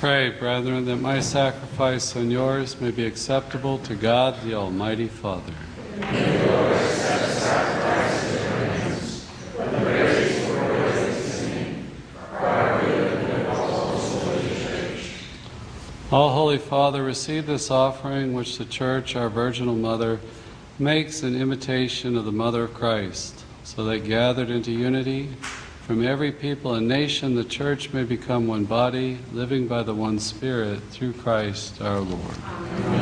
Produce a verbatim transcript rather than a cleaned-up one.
Pray, brethren, that my sacrifice and yours may be acceptable to God, the Almighty Father. May the Lord accept the sacrifice of your hands, for the praise and glory of his name, for our good and the health of the Holy Church. All Holy Father, receive this offering which the Church, our Virginal Mother, makes in imitation of the Mother of Christ, so that gathered into unity from every people and nation, the Church may become one body, living by the one Spirit, through Christ our Lord. Amen.